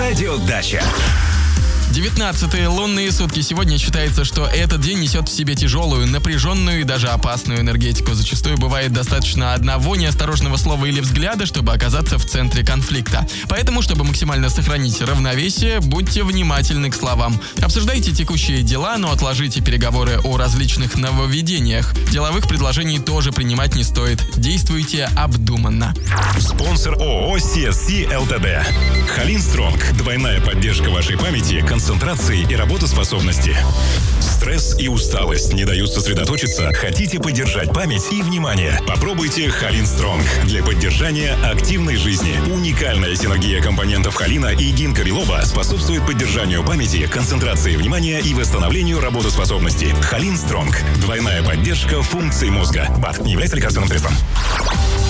Радио Дача. 19-е лунные сутки. Сегодня считается, что этот день несет в себе тяжелую, напряженную и даже опасную энергетику. Зачастую бывает достаточно одного неосторожного слова или взгляда, чтобы оказаться в центре конфликта. Поэтому, чтобы максимально сохранить равновесие, будьте внимательны к словам. Обсуждайте текущие дела, но отложите переговоры о различных нововведениях. Деловых предложений тоже принимать не стоит. Действуйте обдуманно. Спонсор ООО CSC ЛТД. Халин Стронг. Двойная поддержка вашей памяти, концентрации и работоспособности. Стресс и усталость не дают сосредоточиться? Хотите поддержать память и внимание? Попробуйте Халин Стронг для поддержания активной жизни. Уникальная синергия компонентов холина и гинка билоба способствует поддержанию памяти, концентрации внимания и восстановлению работоспособности. Халин Стронг. Двойная поддержка функций мозга. БАД не является лекарственным средством.